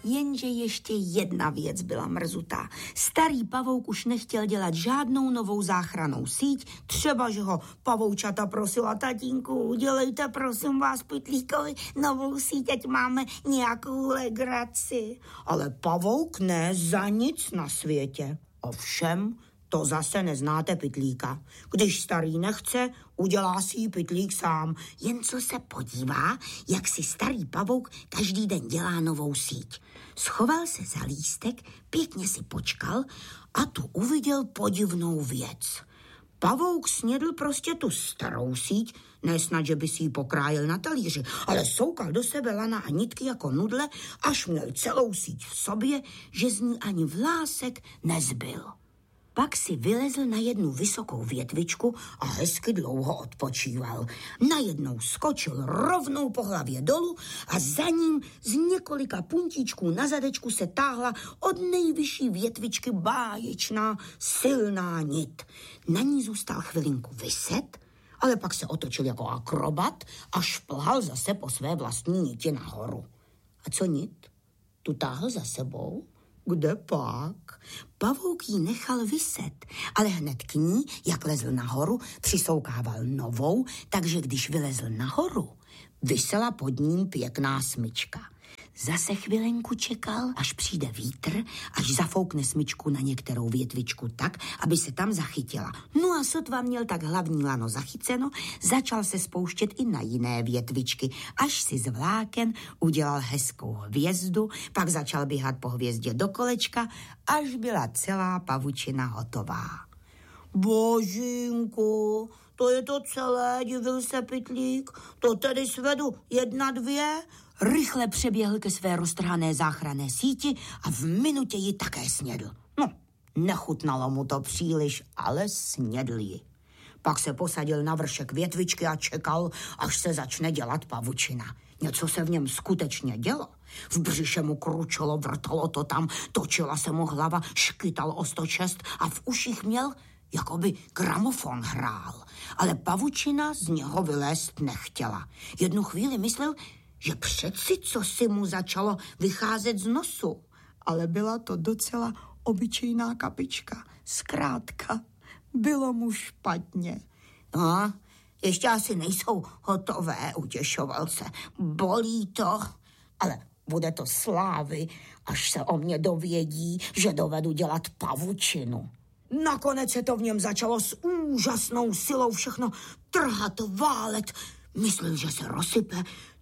Jenže ještě jedna věc byla mrzutá. Starý pavouk už nechtěl dělat žádnou novou záchrannou síť, třeba, že ho pavoučata prosila: tatínku, udělejte prosím vás Pytlíkovi novou síť, ať máme nějakou legraci. Ale pavouk ne za nic na světě. Ovšem, to zase neznáte Pytlíka. Když starý nechce, udělá si ji Pytlík sám. Jen co se podívá, jak si starý pavouk každý den dělá novou síť. Schoval se za lístek, pěkně si počkal a tu uviděl podivnou věc. Pavouk snědl prostě tu starou síť, nesnad, že by si ji pokrájel na talíři, ale soukal do sebe lana a nitky jako nudle, až měl celou síť v sobě, že z ní ani vlásek nezbyl. Pak si vylezl na jednu vysokou větvičku a hezky dlouho odpočíval. Najednou skočil rovnou po hlavě dolů a za ním z několika puntíčků na zadečku se táhla od nejvyšší větvičky báječná silná nit. Na ní zůstal chvilinku viset, ale pak se otočil jako akrobat a šplhal zase po své vlastní niti nahoru. A co nit? Tu táhl za sebou? Kde pak? Pavouk jí nechal viset, ale hned k ní, jak lezl nahoru, přisoukával novou, takže když vylezl nahoru, visela pod ním pěkná smyčka. Zase chvilenku čekal, až přijde vítr, až zafoukne smyčku na některou větvičku tak, aby se tam zachytila. No a sotva měl tak hlavní lano zachyceno, začal se spouštět i na jiné větvičky, až si z vláken udělal hezkou hvězdu, pak začal běhat po hvězdě do kolečka, až byla celá pavučina hotová. Božínku, to je to celé, divil se Pytlík, to tedy svedu 1, 2... Rychle přeběhl ke své roztrhané záchranné síti a v minutě ji také snědl. No, nechutnalo mu to příliš, ale snědl ji. Pak se posadil na vršek větvičky a čekal, až se začne dělat pavučina. Něco se v něm skutečně dělo. V břiše mu kručelo, vrtalo to tam, točila se mu hlava, škytal o 106 a v uších měl, jako by gramofon hrál. Ale pavučina z něho vylézt nechtěla. Jednu chvíli myslel, že přeci co si mu začalo vycházet z nosu. Ale byla to docela obyčejná kapička. Zkrátka, bylo mu špatně. No, ještě asi nejsou hotové, utěšoval se. Bolí to, ale bude to slávy, až se o mě dovědí, že dovedu dělat pavučinu. Nakonec se to v něm začalo s úžasnou silou všechno trhat, válet. Myslel, že se rozsype.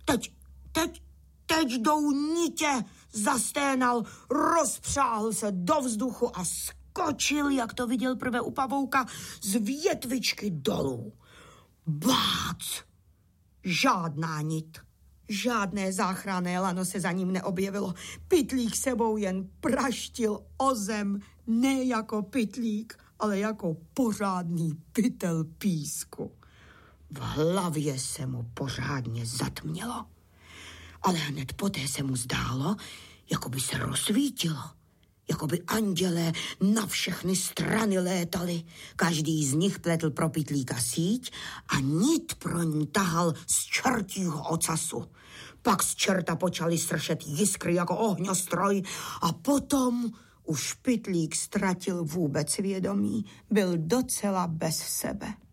Teď jdou nitě, zasténal, rozpřáhl se do vzduchu a skočil, jak to viděl prvé u pavouka, z větvičky dolů. Bác! Žádná nit, žádné záchranné lano se za ním neobjevilo. Pytlík sebou jen praštil o zem, ne jako pytlík, ale jako pořádný pytel písku. V hlavě se mu pořádně zatmělo. Ale hned poté se mu zdálo, jako by se rozsvítilo. Jako by andělé na všechny strany létali. Každý z nich pletl pro Pytlíka síť a nit pro ní tahal z čertího ocasu. Pak z čerta počaly sršet jiskry jako ohňostroj a potom už Pytlík ztratil vůbec vědomí. Byl docela bez sebe.